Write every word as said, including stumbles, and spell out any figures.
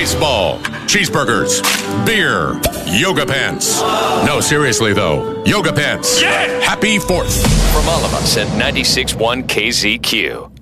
baseball, cheeseburgers, beer, yoga pants. No, seriously, though. Yoga pants. Yeah! Happy fourth. From all of us at ninety-six point one K Z Q.